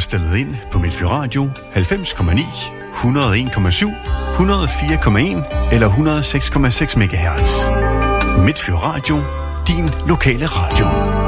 stillet ind på Midtfyr Radio 90,9, 101,7, 104,1 eller 106,6 MHz. Midtfyr Radio, din lokale radio.